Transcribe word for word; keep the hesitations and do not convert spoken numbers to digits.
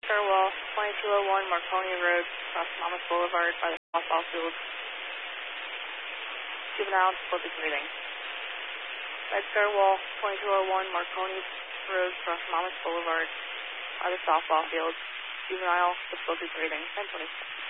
Wall, twenty-two oh one Marconi Road, across Monmouth Boulevard by the softball field. Juvenile disability breathing. Red Star Wall, twenty-two oh one Marconi Road, across Monmouth Boulevard by the softball field. Juvenile difficulty breathing. ten twenty-six.